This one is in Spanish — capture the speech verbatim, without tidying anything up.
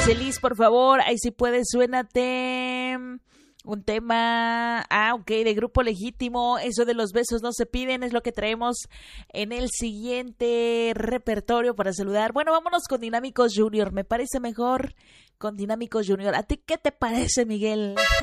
Dice Liz, por favor, ahí si puedes, suénate un tema, ah, ok, de Grupo Legítimo. Eso de los besos no se piden es lo que traemos en el siguiente repertorio para saludar. Bueno, vámonos con Dinámicos Junior, me parece mejor con Dinámicos Junior. ¿A ti qué te parece, Miguel?